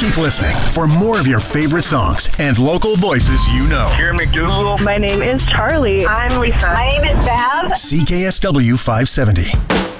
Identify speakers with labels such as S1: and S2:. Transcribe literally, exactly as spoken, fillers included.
S1: Keep listening for more of your favorite songs and local voices you know.
S2: Here, McDougal.
S3: My name is Charlie.
S4: I'm Lisa. My name is Bev.
S1: C K S W five seventy.